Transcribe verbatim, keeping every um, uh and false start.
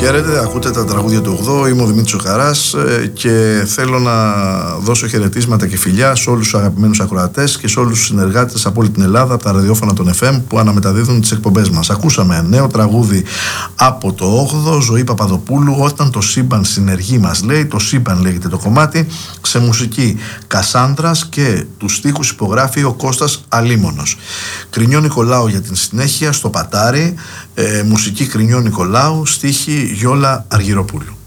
Χαίρετε, ακούτε τα τραγούδια του ογδόου, είμαι ο Δημήτρης ο Χαράς και θέλω να δώσω χαιρετίσματα και φιλιά σε όλους τους αγαπημένους ακροατές και σε όλους τους συνεργάτες από όλη την Ελλάδα, από τα ραδιόφωνα των εφ εμ που αναμεταδίδουν τις εκπομπές μας. Ακούσαμε νέο τραγούδι από το όγδοο, Ζωή Παπαδοπούλου, Όταν το σύμπαν συνεργεί μας λέει, το σύμπαν λέγεται το κομμάτι, σε μουσική Κασάνδρας και τους στίχους υπογράφει ο Κώστας Αλίμονος. Κρινιό Νικολάου για την συνέχεια στο Πατάρι, ε, μουσική Κρινιό Νικολάου, στίχη Γιώλα Αργυροπούλου.